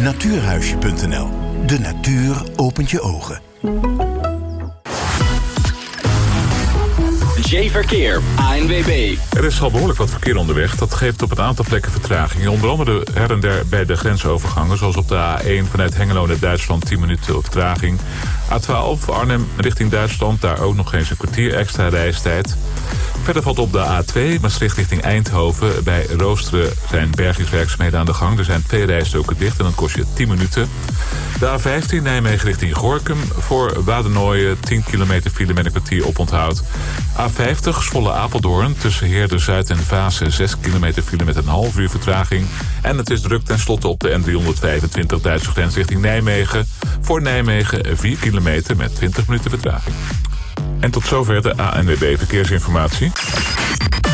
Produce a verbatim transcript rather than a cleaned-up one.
Natuurhuisje punt n l. De natuur opent je ogen. J-Verkeer, A N W B. Er is al behoorlijk wat verkeer onderweg. Dat geeft op een aantal plekken vertragingen. Onder andere her en der bij de grensovergangen. Zoals op de A één vanuit Hengelo naar Duitsland tien minuten vertraging. A twaalf Arnhem richting Duitsland. Daar ook nog eens een kwartier extra reistijd. Verder valt op de A twee Maastricht richting Eindhoven. Bij Roosteren zijn bergingswerkzaamheden aan de gang. Er zijn twee rijstroken dicht en dan kost je tien minuten. De A vijftien Nijmegen richting Gorinchem. Voor Wadernooien tien kilometer file met een kwartier oponthoud. A vijftig Zwolle Apeldoorn tussen Heerde Zuid en Vaassen zes kilometer file met een half uur vertraging. En het is druk tenslotte op de N driehonderdvijfentwintig Duitse grens richting Nijmegen. Voor Nijmegen vier kilometer met twintig minuten vertraging. En tot zover de A N W B Verkeersinformatie.